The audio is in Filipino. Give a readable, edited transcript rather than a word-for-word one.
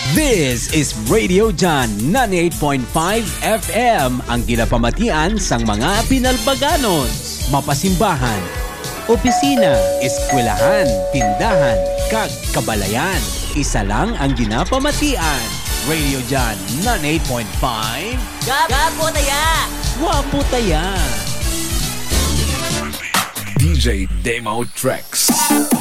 This is Radio Jan 98.5 FM, ang ginapamatian sang mga Pinalbaganos. Mapasimbahan, opisina, eskwelahan, tindahan, kag kabalayan. Isa lang ang ginapamatian. Radio Jan 98.5. Gapo taya! Wapo taya! DJ Demo Tracks.